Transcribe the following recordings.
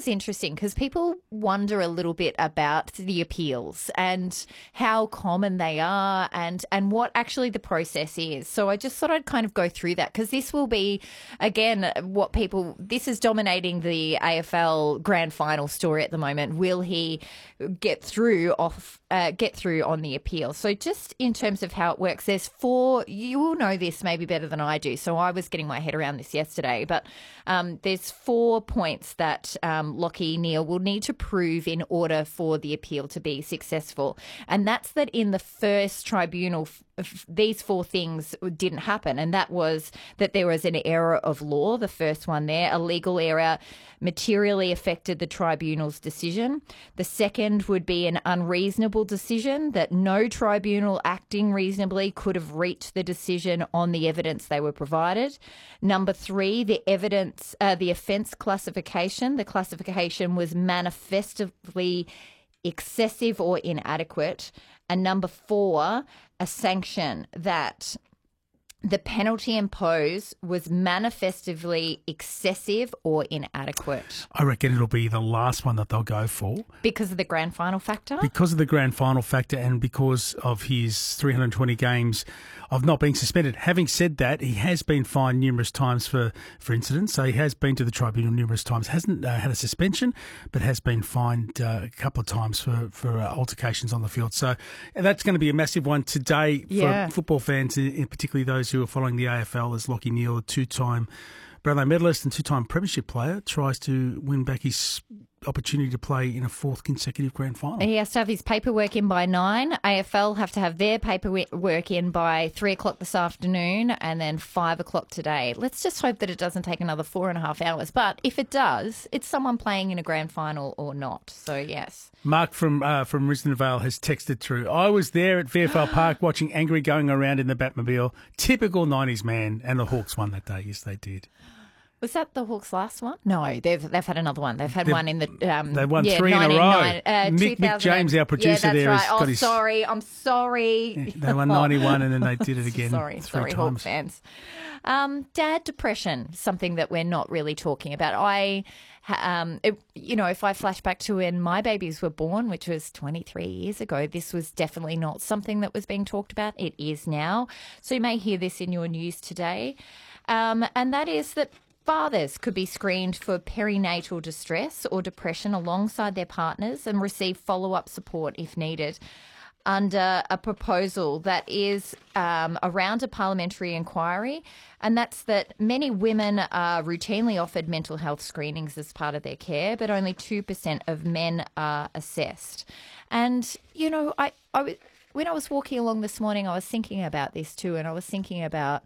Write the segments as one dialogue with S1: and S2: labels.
S1: was interesting because people wonder a little bit about the appeals and how common they are and what actually the process is. So I just thought I'd kind of go through that because this will be, again, this is dominating the AFL grand final story at the moment. Will he get through on the appeal? So just in terms of how it works, there's four, you will know this maybe better than I do. So I was getting my head around this yesterday, but there's 4 points that Lachie Neale will need to prove in order for the appeal to be successful. And that's that in the first tribunal, these 4 things didn't happen. And that was that there was an error of law, the first one there, a legal error materially affected the tribunal's decision. The second would be an unreasonable decision, that no tribunal acting reasonably could have reached the decision on the evidence they were provided. Number 3, the offence classification. The classification was manifestly excessive or inadequate. And number 4, a sanction that the penalty imposed was manifestly excessive or inadequate.
S2: I reckon it'll be the last one that they'll go for.
S1: Because of the grand final factor?
S2: Because of the grand final factor and because of his 320 games of not being suspended. Having said that, he has been fined numerous times for incidents. So he has been to the tribunal numerous times. Hasn't had a suspension, but has been fined a couple of times for altercations on the field. So that's going to be a massive one today for football fans, in particularly those who are following the AFL, as Lachie Neale, a 2-time Brownlow medalist and 2-time premiership player, tries to win back his opportunity to play in a 4th consecutive grand final.
S1: He has to have his paperwork in by 9. AFL have to have their paperwork in by 3 o'clock this afternoon and then 5 o'clock today. Let's just hope that it doesn't take another 4.5 hours. But if it does, it's someone playing in a grand final or not. So, yes.
S2: Mark from Risdon Vale has texted through. I was there at VFL Park watching Angry going around in the Batmobile. Typical 90s man. And the Hawks won that day. Yes, they did.
S1: Was that the Hawks' last one? No, they've had another one. They've had one in the
S2: they won 3 in a row. Mick James, our producer, there
S1: right.
S2: has got his.
S1: Sorry, I'm sorry.
S2: They won 91 and then they did it again.
S1: Sorry, Hawk fans. Dad depression, something that we're not really talking about. If I flash back to when my babies were born, which was 23 years ago, this was definitely not something that was being talked about. It is now. So you may hear this in your news today, and that is that fathers could be screened for perinatal distress or depression alongside their partners and receive follow-up support if needed under a proposal that is around a parliamentary inquiry, and that's that many women are routinely offered mental health screenings as part of their care, but only 2% of men are assessed. And, when I was walking along this morning, I was thinking about this too, and I was thinking about,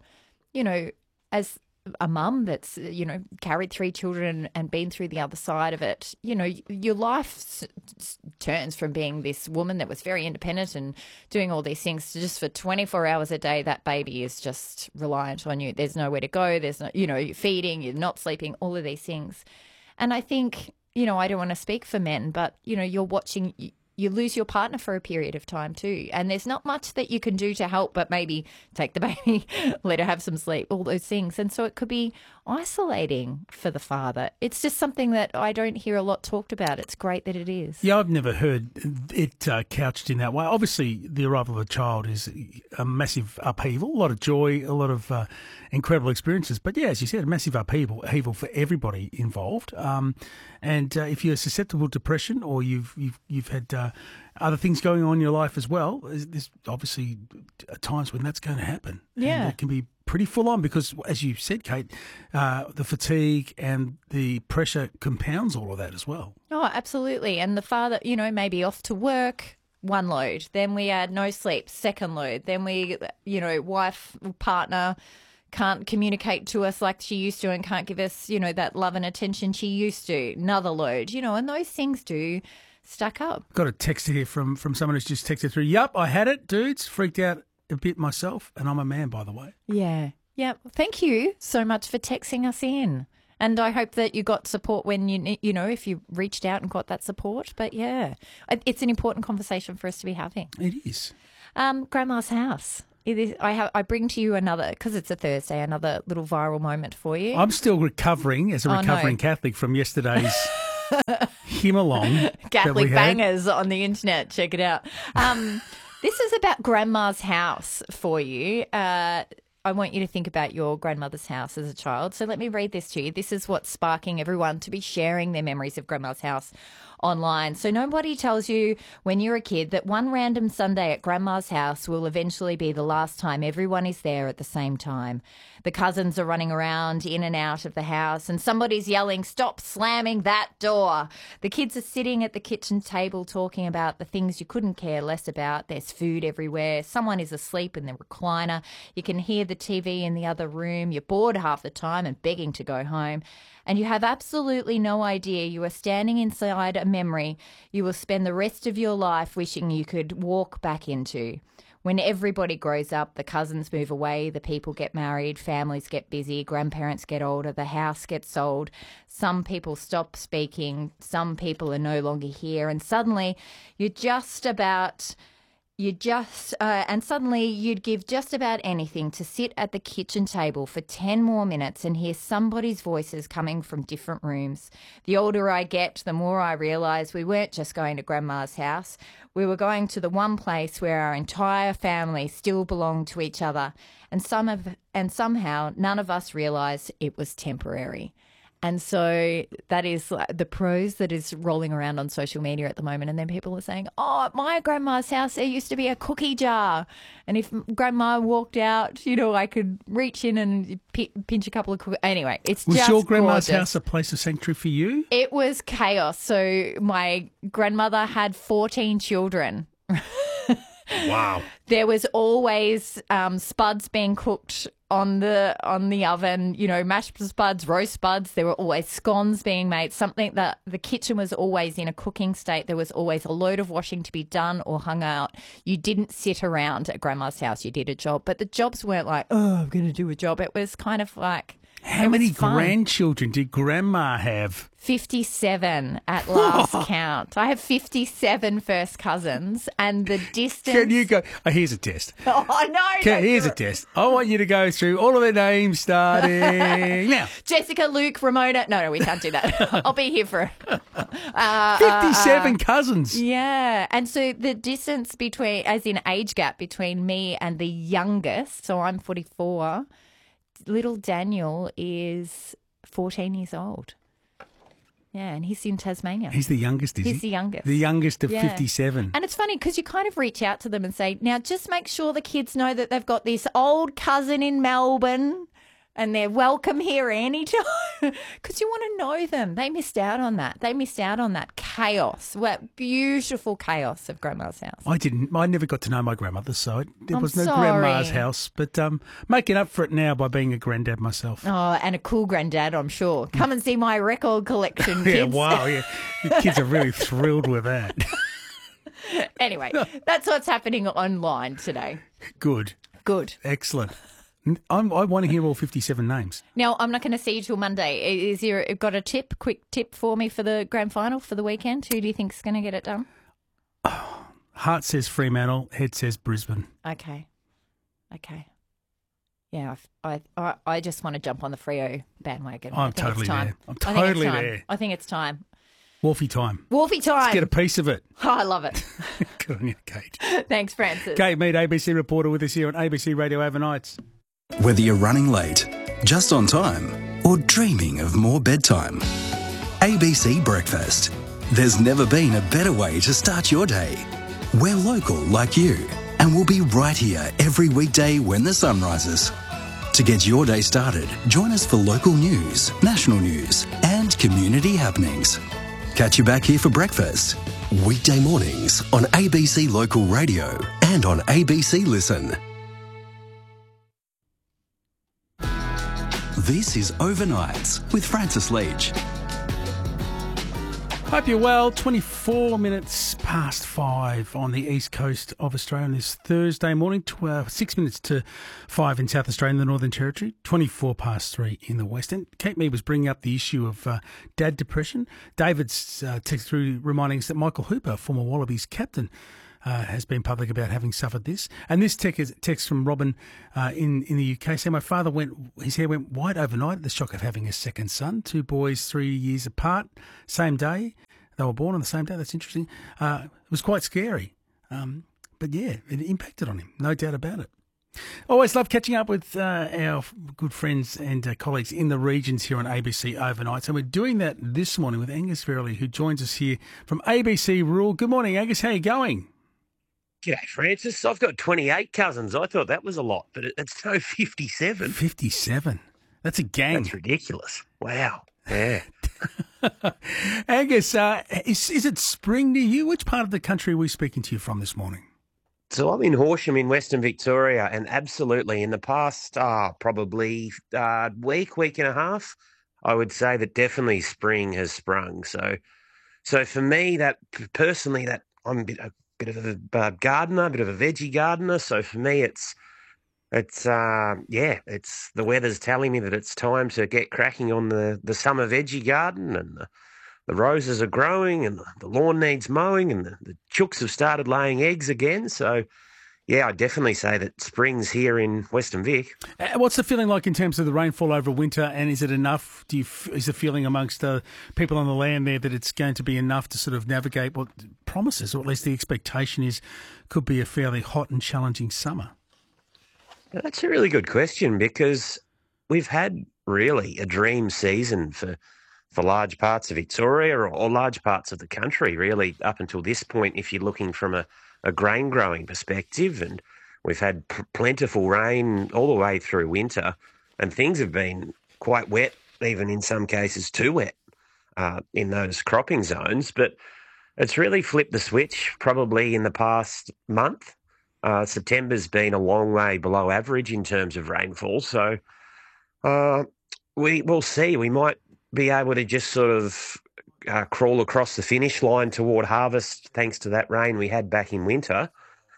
S1: as a mum that's, carried 3 children and been through the other side of it, your life turns from being this woman that was very independent and doing all these things to just for 24 hours a day, that baby is just reliant on you. There's nowhere to go. There's no, you're feeding, you're not sleeping, all of these things. And I think, I don't want to speak for men, but, you're watching, you lose your partner for a period of time too. And there's not much that you can do to help but maybe take the baby, let her have some sleep, all those things. And so it could be isolating for the father. It's just something that I don't hear a lot talked about. It's great that it is.
S2: Yeah, I've never heard it couched in that way. Obviously, the arrival of a child is a massive upheaval, a lot of joy, a lot of incredible experiences. But yeah, as you said, a massive upheaval for everybody involved. And if you're susceptible to depression or you've had other things going on in your life as well, there's obviously times when that's going to happen.
S1: Yeah.
S2: And it can be pretty full on because, as you said, Kate, the fatigue and the pressure compounds all of that as well.
S1: Oh, absolutely. And the father, maybe off to work, 1 load. Then we add no sleep, 2nd load. Then we, wife, partner can't communicate to us like she used to and can't give us, that love and attention she used to. Another load, and those things do stack up.
S2: Got a text here from someone who's just texted through. Yup, I had it, dudes. Freaked out a bit myself, and I'm a man, by the way.
S1: Yeah. Thank you so much for texting us in. And I hope that you got support when if you reached out and got that support. But yeah, it's an important conversation for us to be having.
S2: It is.
S1: Grandma's house. I bring to you another, because it's a Thursday, another little viral moment for you.
S2: I'm still recovering as a recovering Catholic from yesterday's him along.
S1: Catholic bangers on the internet. Check it out. This is about Grandma's house for you. I want you to think about your grandmother's house as a child. So let me read this to you. This is what's sparking everyone to be sharing their memories of Grandma's house online. So nobody tells you when you're a kid that one random Sunday at Grandma's house will eventually be the last time everyone is there at the same time. The cousins are running around in and out of the house and somebody's yelling, "Stop slamming that door." The kids are sitting at the kitchen table talking about the things you couldn't care less about. There's food everywhere. Someone is asleep in the recliner. You can hear the TV in the other room. You're bored half the time and begging to go home. And you have absolutely no idea you are standing inside a memory you will spend the rest of your life wishing you could walk back into. When everybody grows up, the cousins move away, the people get married, families get busy, grandparents get older, the house gets sold, some people stop speaking, some people are no longer here, and suddenly suddenly you'd give just about anything to sit at the kitchen table for 10 more minutes and hear somebody's voices coming from different rooms. The older I get, the more I realise we weren't just going to Grandma's house. We were going to the one place where our entire family still belonged to each other, and somehow none of us realised it was temporary. And so that is the prose that is rolling around on social media at the moment. And then people are saying, "Oh, at my grandma's house, there used to be a cookie jar. And if grandma walked out, I could reach in and pinch a couple of cookies." Anyway, it's
S2: Was
S1: just
S2: your grandma's
S1: gorgeous.
S2: house a place of sanctuary for you?
S1: It was chaos. So my grandmother had 14 children.
S2: Wow.
S1: There was always spuds being cooked on the oven, mashed spuds, roast spuds. There were always scones being made, something that the kitchen was always in a cooking state. There was always a load of washing to be done or hung out. You didn't sit around at Grandma's house. You did a job. But the jobs weren't like, "Oh, I'm going to do a job." It was kind of like,
S2: how many grandchildren did Grandma have?
S1: 57 at last count. I have 57 first cousins, and the distance...
S2: Can you go... Oh, here's a test.
S1: Oh, no.
S2: Here's a test. I want you to go through all of their names starting now.
S1: Jessica, Luke, Ramona... No, we can't do that. I'll be here for...
S2: 57 cousins.
S1: Yeah. And so the distance between, as in age gap between me and the youngest, so I'm 44, little Daniel is 14 years old. Yeah, and he's in Tasmania.
S2: He's the youngest, is he?
S1: He's the youngest.
S2: The youngest of 57.
S1: And it's funny because you kind of reach out to them and say, now just make sure the kids know that they've got this old cousin in Melbourne and they're welcome here anytime because you want to know them. They missed out on that. They missed out on that chaos, that beautiful chaos of Grandma's house.
S2: I never got to know my grandmother, so there was no
S1: sorry.
S2: Grandma's house. But making up for it now by being a granddad myself.
S1: Oh, and a cool granddad, I'm sure. Come and see my record collection, kids.
S2: Yeah, wow, yeah. The kids are really thrilled with that.
S1: Anyway, that's what's happening online today.
S2: Good. Excellent. I want to hear all 57 names.
S1: Now, I'm not going to see you till Monday. Is you got a quick tip for me for the grand final for the weekend? Who do you think's going to get it done?
S2: Heart says Fremantle, head says Brisbane.
S1: Okay. Yeah, I just want to jump on the Freo bandwagon.
S2: I'm totally there. I'm totally there.
S1: I think it's time.
S2: Wolfie time.
S1: Let's
S2: get a piece of it.
S1: Oh, I love it.
S2: Good on you, Kate.
S1: Thanks, Francis.
S2: Kate Mead, ABC reporter with us here on ABC Radio overnights.
S3: Whether you're running late, just on time, or dreaming of more bedtime, ABC Breakfast. There's never been a better way to start your day. We're local like you, and we'll be right here every weekday when the sun rises. To get your day started, join us for local news, national news, and community happenings. Catch you back here for breakfast. Weekday mornings on ABC Local Radio and on ABC Listen. This is Overnights with Francis Leach.
S2: Hope you're well. 24 minutes past 5 on the east coast of Australia on this Thursday morning. 6 minutes to 5 in South Australia and the Northern Territory. 24 past 3 in the West. And Kate Mead was bringing up the issue of dad depression. David's texted through reminding us that Michael Hooper, former Wallabies captain, has been public about having suffered this. And this text from Robin in the UK saying, my father his hair went white overnight at the shock of having a second son, 2 boys 3 years apart, same day. They were born on the same day. That's interesting. It was quite scary. But yeah, it impacted on him, no doubt about it. Always love catching up with our good friends and colleagues in the regions here on ABC Overnight. So we're doing that this morning with Angus Verily, who joins us here from ABC Rural. Good morning, Angus. How are you going?
S4: G'day, Francis. I've got 28 cousins. I thought that was a lot, but it's no 57.
S2: 57? That's a gang.
S4: That's ridiculous. Wow. Yeah.
S2: Angus, is it spring near you? Which part of the country are we speaking to you from this morning?
S4: So I'm in Horsham in Western Victoria, and absolutely in the past probably week and a half, I would say that definitely spring has sprung. So for me, that personally, that I'm a bit of a gardener, a bit of a veggie gardener. So for me, it's the weather's telling me that it's time to get cracking on the summer veggie garden, and the roses are growing and the lawn needs mowing and the chooks have started laying eggs again. So, yeah, I'd definitely say that spring's here in Western Vic.
S2: What's the feeling like in terms of the rainfall over winter, and is it enough? Is the feeling amongst people on the land there that it's going to be enough to sort of navigate what promises, or at least the expectation is, could be a fairly hot and challenging summer?
S4: That's a really good question, because we've had really a dream season for large parts of Victoria or large parts of the country, really, up until this point, if you're looking from a grain growing perspective. And we've had plentiful rain all the way through winter, and things have been quite wet, even in some cases too wet in those cropping zones. But it's really flipped the switch probably in the past month. September's been a long way below average in terms of rainfall. So we'll see. We might be able to just sort of crawl across the finish line toward harvest thanks to that rain we had back in winter.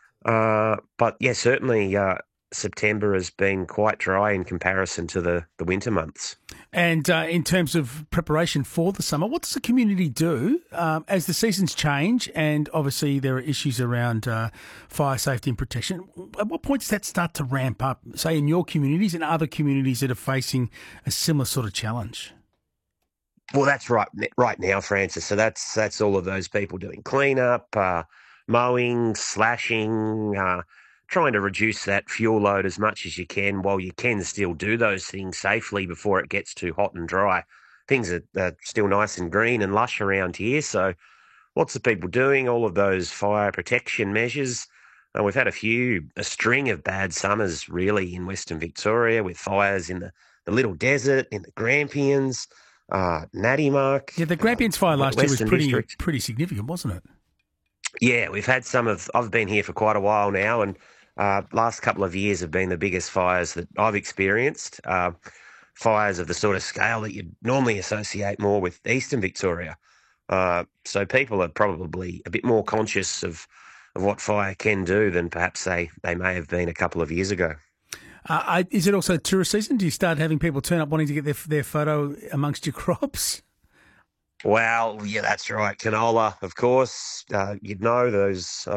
S4: But yeah, certainly September has been quite dry in comparison to the winter months.
S2: And in terms of preparation for the summer, what does the community do as the seasons change? And obviously there are issues around fire safety and protection. At what point does that start to ramp up, say in your communities and other communities that are facing a similar sort of challenge?
S4: Well, that's right now, Francis. So that's all of those people doing cleanup, mowing, slashing, trying to reduce that fuel load as much as you can while you can still do those things safely before it gets too hot and dry. Things are still nice and green and lush around here. So lots of people doing all of those fire protection measures. And we've had a string of bad summers really in Western Victoria, with fires in the Little Desert, in the Grampians, Natty Mark.
S2: Yeah, the Grampians fire last year was pretty significant, wasn't it?
S4: Yeah, we've had I've been here for quite a while now, and last couple of years have been the biggest fires that I've experienced. Fires of the sort of scale that you'd normally associate more with Eastern Victoria. So people are probably a bit more conscious of what fire can do than perhaps they may have been a couple of years ago.
S2: Is it also tourist season? Do you start having people turn up wanting to get their photo amongst your crops?
S4: Well, yeah, that's right. Canola, of course. You'd know those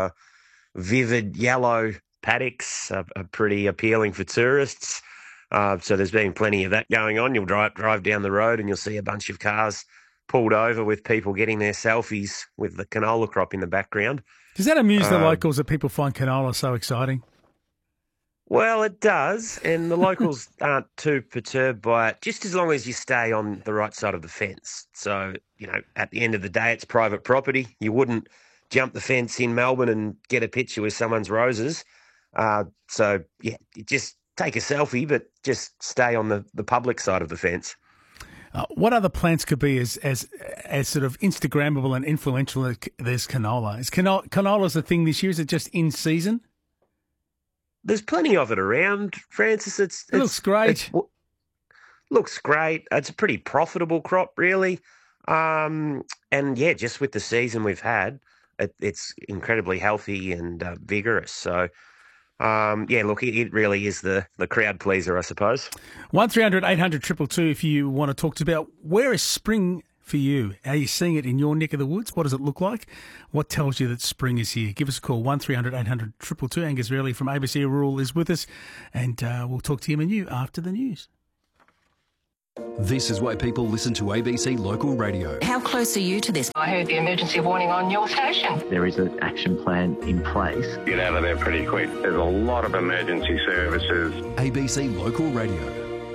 S4: vivid yellow paddocks are pretty appealing for tourists. So there's been plenty of that going on. You'll drive down the road and you'll see a bunch of cars pulled over with people getting their selfies with the canola crop in the background.
S2: Does that amuse the locals that people find canola so exciting?
S4: Well, it does, and the locals aren't too perturbed by it, just as long as you stay on the right side of the fence. So, at the end of the day, it's private property. You wouldn't jump the fence in Melbourne and get a picture with someone's roses. So, yeah, you just take a selfie, but just stay on the public side of the fence.
S2: What other plants could be as sort of Instagrammable and influential as canola? Is canola's a thing this year? Is it just in season?
S4: There's plenty of it around, Francis. It
S2: looks great.
S4: Looks great. It's a pretty profitable crop, really. And yeah, just with the season we've had, it's incredibly healthy and vigorous. So, yeah, look, it really is the crowd pleaser, I suppose.
S2: 1300 800 222 if you want to talk to about where is spring for you? Are you seeing it in your neck of the woods? What does it look like? What tells you that spring is here? Give us a call, 1300 800 222. Angus Verley from ABC Rural is with us, and we'll talk to him and you after the news.
S3: This is why people listen to ABC Local Radio.
S5: How close are you to this?
S6: I heard the emergency warning on your station.
S7: There is an action plan in place.
S8: Get out of there pretty quick. There's a lot of emergency services.
S3: ABC Local Radio.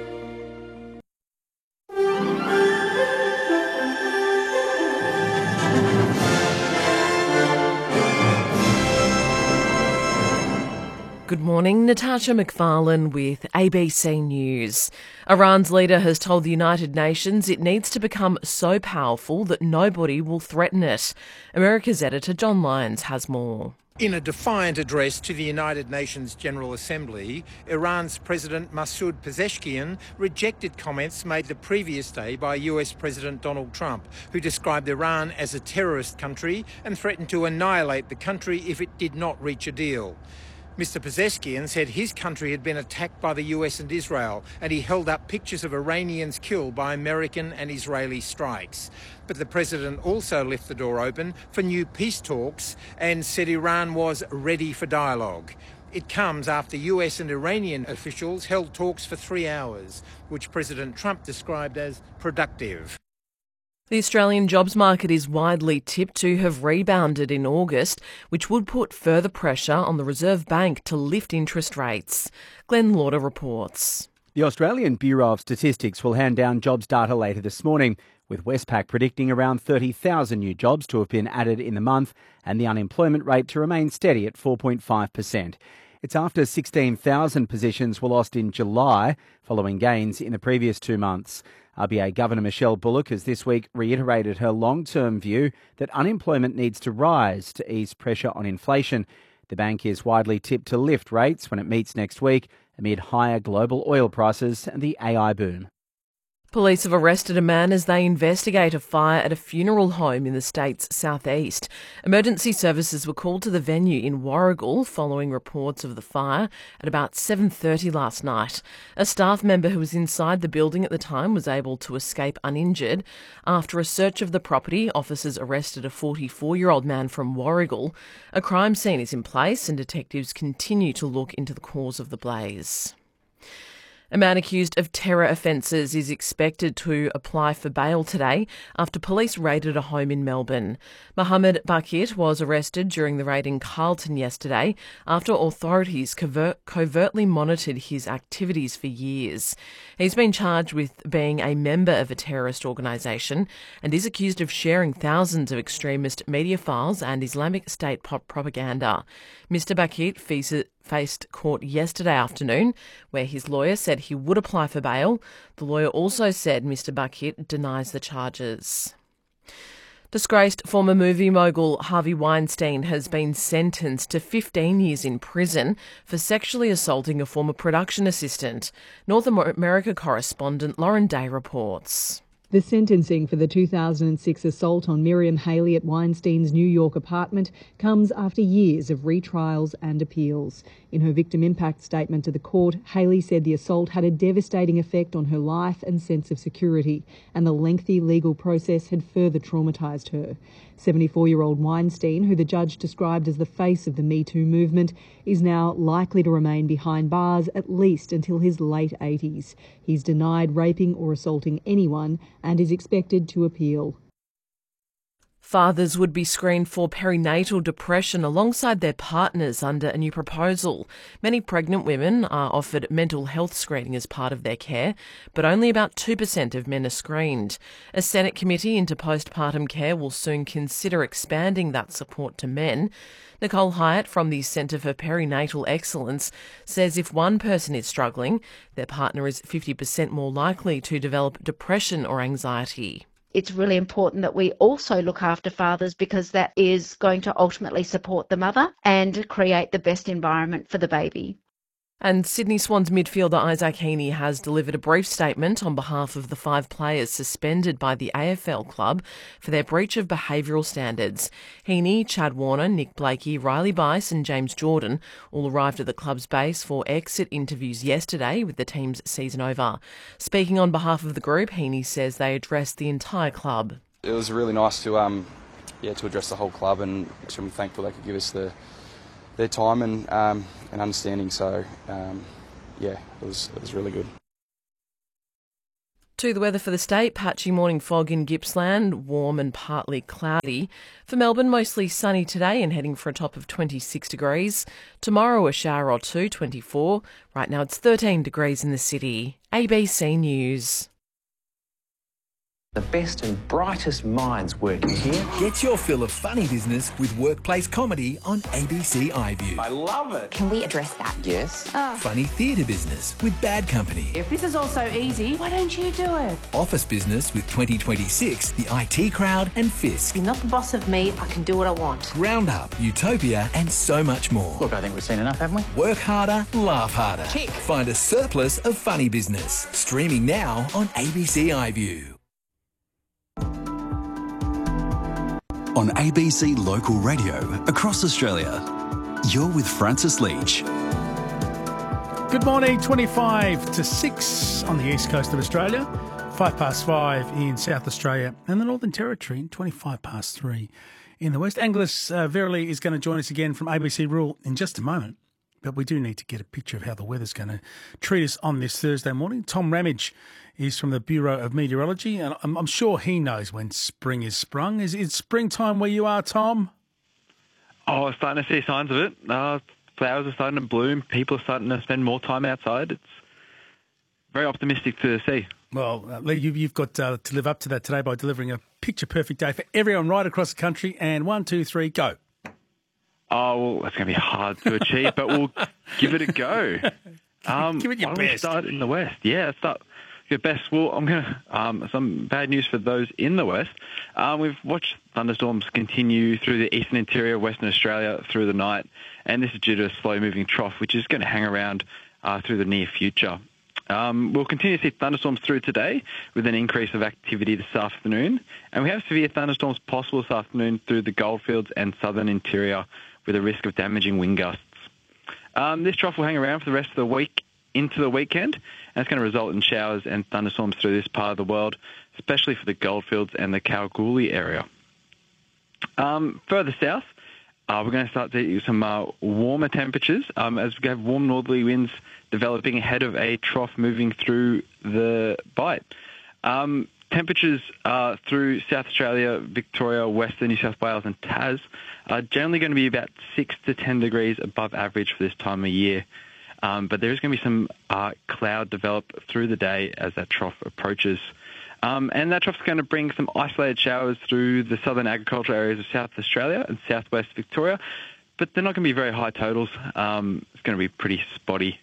S9: Good morning, Natasha McFarlane with ABC News. Iran's leader has told the United Nations it needs to become so powerful that nobody will threaten it. America's editor John Lyons has more.
S10: In a defiant address to the United Nations General Assembly, Iran's President Masoud Pezeshkian rejected comments made the previous day by US President Donald Trump, who described Iran as a terrorist country and threatened to annihilate the country if it did not reach a deal. Mr. Pezeshkian said his country had been attacked by the US and Israel, and he held up pictures of Iranians killed by American and Israeli strikes. But the president also left the door open for new peace talks and said Iran was ready for dialogue. It comes after US and Iranian officials held talks for 3 hours, which President Trump described as productive.
S9: The Australian jobs market is widely tipped to have rebounded in August, which would put further pressure on the Reserve Bank to lift interest rates. Glenn Lauder reports.
S11: The Australian Bureau of Statistics will hand down jobs data later this morning, with Westpac predicting around 30,000 new jobs to have been added in the month and the unemployment rate to remain steady at 4.5%. It's after 16,000 positions were lost in July, following gains in the previous 2 months. RBA Governor Michelle Bullock has this week reiterated her long-term view that unemployment needs to rise to ease pressure on inflation. The bank is widely tipped to lift rates when it meets next week amid higher global oil prices and the AI boom.
S9: Police have arrested a man as they investigate a fire at a funeral home in the state's southeast. Emergency services were called to the venue in Warragul following reports of the fire at about 7:30 last night. A staff member who was inside the building at the time was able to escape uninjured. After a search of the property, officers arrested a 44-year-old man from Warragul. A crime scene is in place and detectives continue to look into the cause of the blaze. A man accused of terror offences is expected to apply for bail today after police raided a home in Melbourne. Mohammed Bakit was arrested during the raid in Carlton yesterday after authorities covertly monitored his activities for years. He's been charged with being a member of a terrorist organisation and is accused of sharing thousands of extremist media files and Islamic State propaganda. Mr. Bakit faced court yesterday afternoon, where his lawyer said he would apply for bail. The lawyer also said Mr. Bakit denies the charges. Disgraced former movie mogul Harvey Weinstein has been sentenced to 15 years in prison for sexually assaulting a former production assistant. North America correspondent Lauren Day reports.
S12: The sentencing for the 2006 assault on Miriam Haley at Weinstein's New York apartment comes after years of retrials and appeals. In her victim impact statement to the court, Haley said the assault had a devastating effect on her life and sense of security, and the lengthy legal process had further traumatised her. 74-year-old Weinstein, who the judge described as the face of the Me Too movement, is now likely to remain behind bars at least until his late 80s. He's denied raping or assaulting anyone and is expected to appeal.
S9: Fathers would be screened for perinatal depression alongside their partners under a new proposal. Many pregnant women are offered mental health screening as part of their care, but only about 2% of men are screened. A Senate committee into postpartum care will soon consider expanding that support to men. Nicole Hyatt from the Centre for Perinatal Excellence says if one person is struggling, their partner is 50% more likely to develop depression or anxiety.
S13: It's really important that we also look after fathers because that is going to ultimately support the mother and create the best environment for the baby.
S9: And Sydney Swans midfielder Isaac Heaney has delivered a brief statement on behalf of the 5 players suspended by the AFL club for their breach of behavioural standards. Heaney, Chad Warner, Nick Blakey, Riley Bice and James Jordan all arrived at the club's base for exit interviews yesterday with the team's season over. Speaking on behalf of the group, Heaney says they addressed the entire club.
S5: It was really nice to address the whole club, and extremely thankful they could give us their time and understanding. So, it was really good.
S9: To the weather for the state, patchy morning fog in Gippsland, warm and partly cloudy. For Melbourne, mostly sunny today and heading for a top of 26 degrees. Tomorrow, a shower or two, 24. Right now, it's 13 degrees in the city. ABC News.
S14: The best and brightest minds working here.
S15: Get your fill of funny business with workplace comedy on ABC iView.
S14: I love it.
S16: Can we address that?
S14: Yes.
S15: Funny theatre business with Bad Company.
S17: If this is all so easy, why don't you do it?
S15: Office business with 2026, the IT Crowd and Fisk.
S17: You're not the boss of me. I can do what I want.
S15: Roundup, Utopia and so much more.
S14: Look, I think we've seen enough, haven't we?
S15: Work harder, laugh harder.
S14: Tick.
S15: Find a surplus of funny business. Streaming now on ABC iView.
S3: On ABC Local Radio across Australia, you're with Francis Leach.
S2: Good morning, 25 to 6 on the east coast of Australia, 5:05 in South Australia and the Northern Territory, 3 in the west. Angeles Verily is going to join us again from ABC Rural in just a moment, but we do need to get a picture of how the weather's going to treat us on this Thursday morning. Tom Ramage is from the Bureau of Meteorology, and I'm sure he knows when spring is sprung. Is it springtime where you are, Tom?
S18: Oh, starting to see signs of it. Flowers are starting to bloom. People are starting to spend more time outside. It's very optimistic to see.
S2: Well, Lee, you've got to live up to that today by delivering a picture-perfect day for everyone right across the country. And 1, 2, 3, go.
S18: Oh, well, that's going to be hard to achieve, but we'll give it a go.
S2: Give it your best.
S18: We start in the west. Yeah, start your best. Well, I'm going to some bad news for those in the west. We've watched thunderstorms continue through the eastern interior of Western Australia through the night, and this is due to a slow-moving trough, which is going to hang around through the near future. We'll continue to see thunderstorms through today with an increase of activity this afternoon, and we have severe thunderstorms possible this afternoon through the Goldfields and southern interior with a risk of damaging wind gusts. This trough will hang around for the rest of the week into the weekend, and it's going to result in showers and thunderstorms through this part of the world, especially for the Goldfields and the Kalgoorlie area. Further south, we're going to start to see some warmer temperatures as we have warm northerly winds developing ahead of a trough moving through the Bight. Temperatures through South Australia, Victoria, Western New South Wales and Tas are generally going to be about 6 to 10 degrees above average for this time of year. But there is going to be some cloud develop through the day as that trough approaches. And that trough is going to bring some isolated showers through the southern agricultural areas of South Australia and southwest Victoria, but they're not going to be very high totals. It's going to be pretty spotty.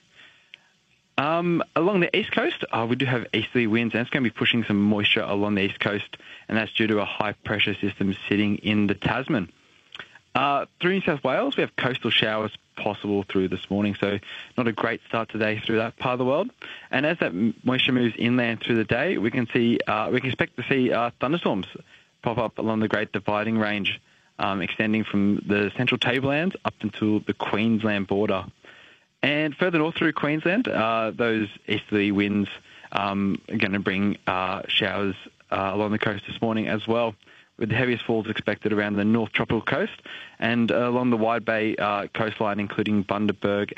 S18: Along the east coast, we do have easterly winds, and it's going to be pushing some moisture along the east coast, and that's due to a high-pressure system sitting in the Tasman. Through New South Wales, we have coastal showers possible through this morning, so not a great start today through that part of the world. And as that moisture moves inland through the day, we can expect to see thunderstorms pop up along the Great Dividing Range, extending from the central tablelands up until the Queensland border. And further north through Queensland, those easterly winds are going to bring showers along the coast this morning as well, with the heaviest falls expected around the North Tropical Coast and along the Wide Bay coastline, including Bundaberg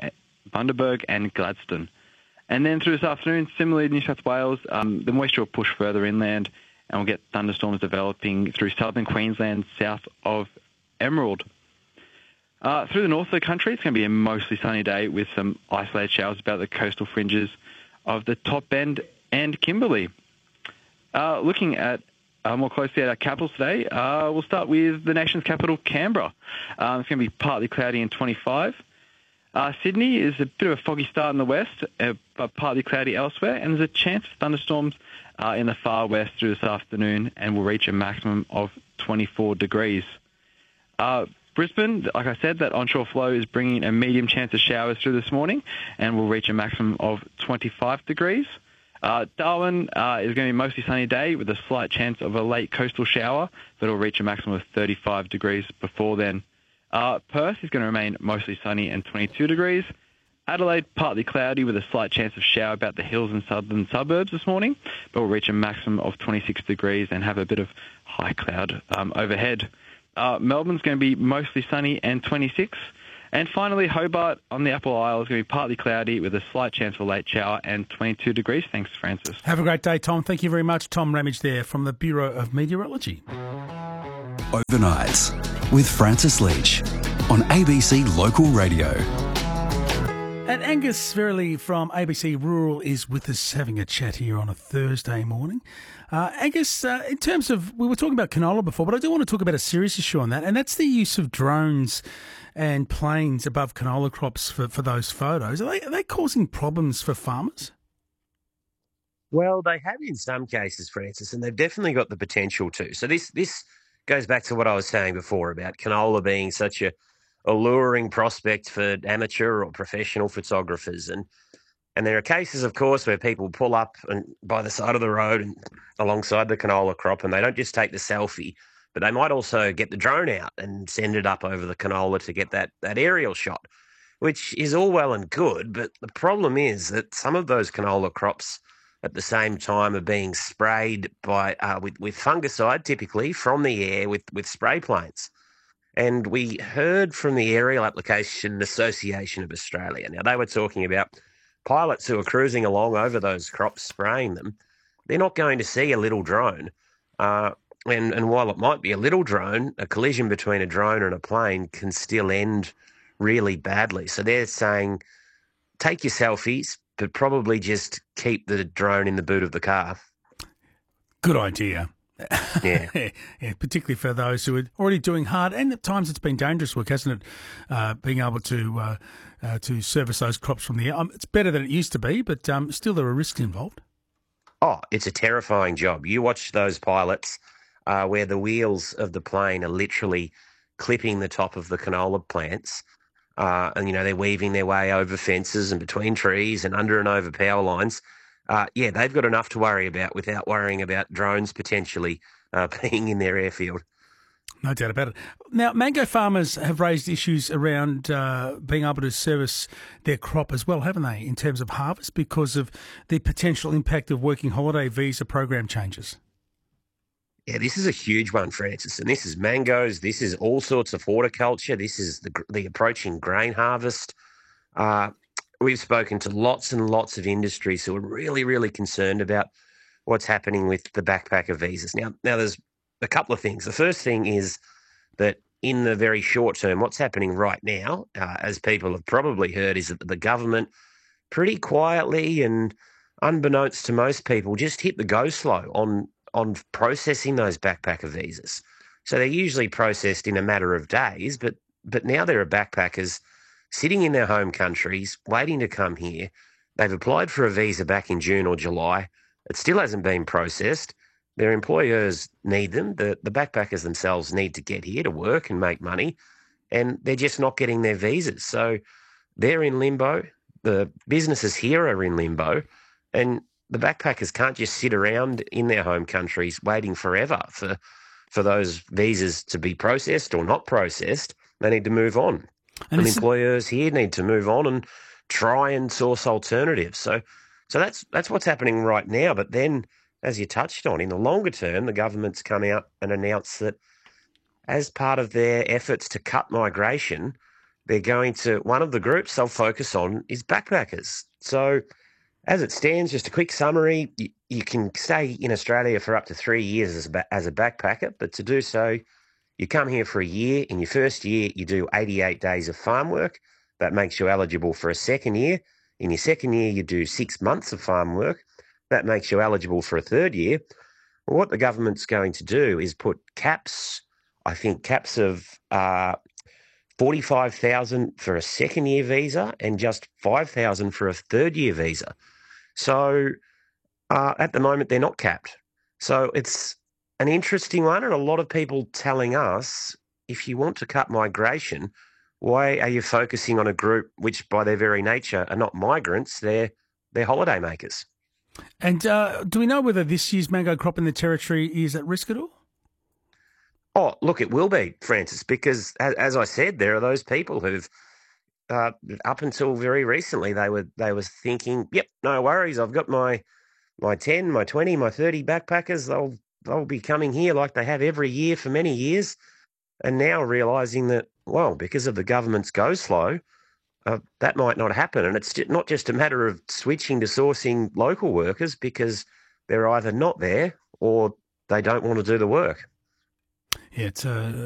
S18: and Gladstone. And then through this afternoon, similarly to New South Wales, the moisture will push further inland, and we'll get thunderstorms developing through southern Queensland, south of Emerald. Through the north of the country, it's going to be a mostly sunny day with some isolated showers about the coastal fringes of the Top End and Kimberley. Looking at more closely at our capitals today, we'll start with the nation's capital, Canberra. It's going to be partly cloudy and 25. Sydney is a bit of a foggy start in the west, but partly cloudy elsewhere, and there's a chance of thunderstorms in the far west through this afternoon, and will reach a maximum of 24 degrees. Brisbane, like I said, that onshore flow is bringing a medium chance of showers through this morning and will reach a maximum of 25 degrees. Darwin is going to be a mostly sunny day with a slight chance of a late coastal shower, but will reach a maximum of 35 degrees before then. Perth is going to remain mostly sunny and 22 degrees. Adelaide, partly cloudy with a slight chance of shower about the hills and southern suburbs this morning, but will reach a maximum of 26 degrees and have a bit of high cloud overhead. Melbourne's going to be mostly sunny and 26. And finally, Hobart on the Apple Isle is going to be partly cloudy with a slight chance of a late shower and 22 degrees. Thanks, Francis.
S2: Have a great day, Tom. Thank you very much. Tom Ramage there from the Bureau of Meteorology.
S3: Overnights with Francis Leach on ABC Local Radio.
S2: And Angus Verily from ABC Rural is with us having a chat here on a Thursday morning. Angus, in terms of, we were talking about canola before, but I do want to talk about a serious issue on that, and that's the use of drones and planes above canola crops for those photos. Are they causing problems for farmers?
S4: Well, they have in some cases, Francis, and they've definitely got the potential to. So this goes back to what I was saying before about canola being such a alluring prospect for amateur or professional photographers. And there are cases, of course, where people pull up and by the side of the road and alongside the canola crop, and they don't just take the selfie, but they might also get the drone out and send it up over the canola to get that aerial shot, which is all well and good. But the problem is that some of those canola crops at the same time are being sprayed by with fungicide, typically from the air with spray planes. And we heard from the Aerial Application Association of Australia. Now, they were talking about pilots who are cruising along over those crops, spraying them. They're not going to see a little drone. And while it might be a little drone, a collision between a drone and a plane can still end really badly. So they're saying, take your selfies, but probably just keep the drone in the boot of the car.
S2: Good idea.
S4: Yeah.
S2: Yeah, particularly for those who are already doing hard, and at times it's been dangerous work, hasn't it? Being able to service those crops from the air. It's better than it used to be, but still there are risks involved.
S4: Oh, it's a terrifying job. You watch those pilots where the wheels of the plane are literally clipping the top of the canola plants, and they're weaving their way over fences and between trees and under and over power lines. They've got enough to worry about without worrying about drones potentially being in their airfield.
S2: No doubt about it. Now, mango farmers have raised issues around being able to service their crop as well, haven't they, in terms of harvest because of the potential impact of working holiday visa program changes?
S4: Yeah, this is a huge one, Francis, and this is mangoes. This is all sorts of horticulture. This is the approaching grain harvest. We've spoken to lots and lots of industries who are really, really concerned about what's happening with the backpacker visas. Now there's a couple of things. The first thing is that in the very short term, what's happening right now, as people have probably heard, is that the government pretty quietly and unbeknownst to most people just hit the go slow on processing those backpacker visas. So they're usually processed in a matter of days, but now there are backpackers sitting in their home countries, waiting to come here. They've applied for a visa back in June or July. It still hasn't been processed. Their employers need them. The backpackers themselves need to get here to work and make money, and they're just not getting their visas. So they're in limbo. The businesses here are in limbo, and the backpackers can't just sit around in their home countries waiting forever for those visas to be processed or not processed. They need to move on. And employers here need to move on and try and source alternatives. So that's what's happening right now. But then, as you touched on, in the longer term, the government's come out and announced that as part of their efforts to cut migration, they're going to, one of the groups they'll focus on is backpackers. So as it stands, just a quick summary, you can stay in Australia for up to 3 years as a backpacker, but to do so, you come here for a year. In your first year, you do 88 days of farm work. That makes you eligible for a second year. In your second year, you do 6 months of farm work. That makes you eligible for a third year. Well, what the government's going to do is put caps, I think caps of 45,000 for a second year visa and just 5,000 for a third year visa. So at the moment, they're not capped. So it's an interesting one, and a lot of people telling us if you want to cut migration, why are you focusing on a group which, by their very nature, are not migrants? They're holiday makers.
S2: And do we know whether this year's mango crop in the Territory is at risk at all?
S4: Oh, look, it will be, Francis, because as I said, there are those people who've, up until very recently, they were thinking, yep, no worries, I've got my 10, my 20, my 30 backpackers, they'll be coming here like they have every year for many years, and now realising that, well, because of the government's go slow, that might not happen. And it's not just a matter of switching to sourcing local workers because they're either not there or they don't want to do the work.
S2: Yeah, it's